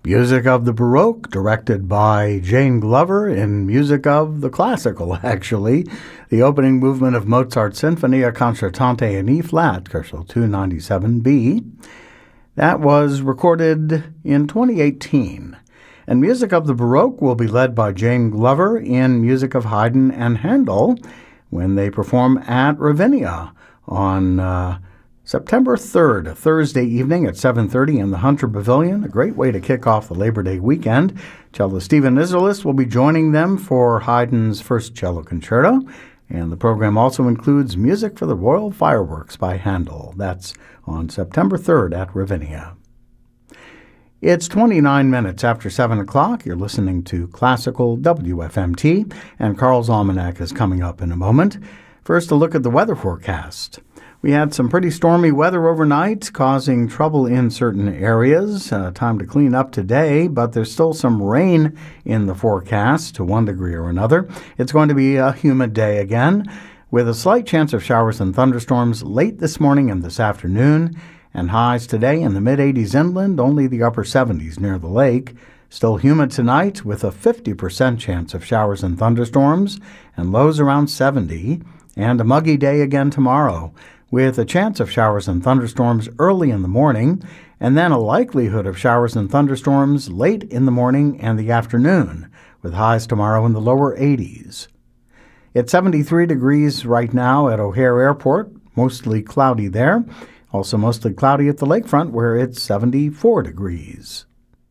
Music of the Baroque, directed by Jane Glover in music of the classical, actually. The opening movement of Mozart's Sinfonia Concertante in E-flat, Koszul 297b. That was recorded in 2018. And Music of the Baroque will be led by Jane Glover in music of Haydn and Handel when they perform at Ravinia on September 3rd, Thursday evening at 7:30 in the Hunter Pavilion, a great way to kick off the Labor Day weekend. Cellist Stephen Isserlis will be joining them for Haydn's first cello concerto, and the program also includes music for the Royal Fireworks by Handel. That's on September 3rd at Ravinia. It's 29 minutes after 7 o'clock. You're listening to Classical WFMT, and Carl's Almanac is coming up in a moment. First, a look at the weather forecast. We had some pretty stormy weather overnight, causing trouble in certain areas. Time to clean up today, but there's still some rain in the forecast to one degree or another. It's going to be a humid day again, with a slight chance of showers and thunderstorms late this morning and this afternoon, and highs today in the mid-80s inland, only the upper 70s near the lake. Still humid tonight, with a 50% chance of showers and thunderstorms, and lows around 70, and a muggy day again tomorrow, with a chance of showers and thunderstorms early in the morning, and then a likelihood of showers and thunderstorms late in the morning and the afternoon, with highs tomorrow in the lower 80s. It's 73 degrees right now at O'Hare Airport, mostly cloudy there. Also mostly cloudy at the lakefront, where it's 74 degrees.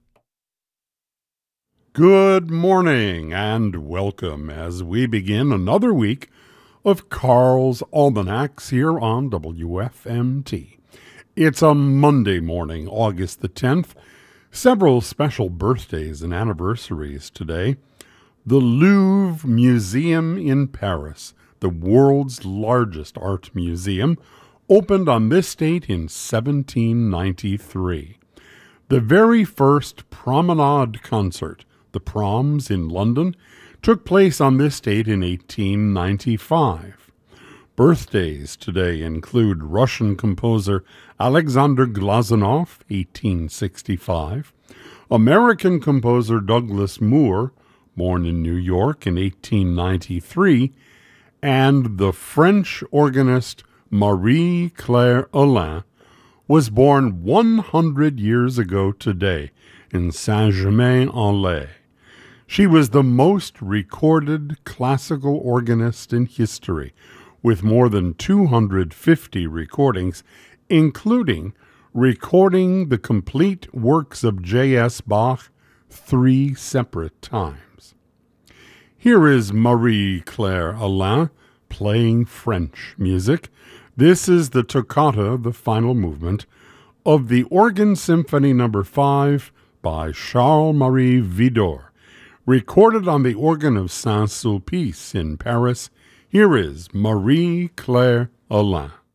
Good morning and welcome as we begin another week of Carl's Almanacs here on WFMT. It's a Monday morning, August the 10th. Several special birthdays and anniversaries today. The Louvre Museum in Paris, the world's largest art museum, opened on this date in 1793. The very first promenade concert, the Proms in London, took place on this date in 1895. Birthdays today include Russian composer Alexander Glazunov, 1865, American composer Douglas Moore, born in New York in 1893, and the French organist Marie-Claire Alain was born 100 years ago today in Saint-Germain-en-Laye. She was the most recorded classical organist in history, with more than 250 recordings, including recording the complete works of J.S. Bach 3 separate times. Here is Marie-Claire Alain playing French music. This is the toccata, the final movement, of the Organ Symphony No. 5 by Charles-Marie Widor. Recorded on the organ of Saint-Sulpice in Paris, here is Marie-Claire Alain.